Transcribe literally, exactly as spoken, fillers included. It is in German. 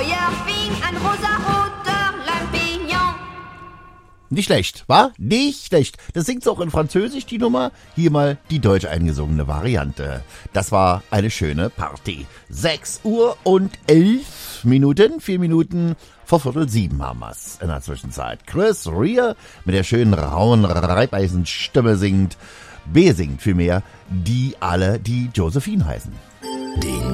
Feuer fing ein rosaroter Lampignon. Nicht schlecht, wa? Nicht schlecht. Das singt auch in Französisch, die Nummer. Hier mal die deutsch eingesungene Variante. Das war eine schöne Party. sechs Uhr und elf Minuten, vier Minuten vor Viertel sieben haben wir's in der Zwischenzeit. Chris Rea mit der schönen rauen Reibeisenstimme singt, besingt vielmehr, die alle die Josephine heißen. Den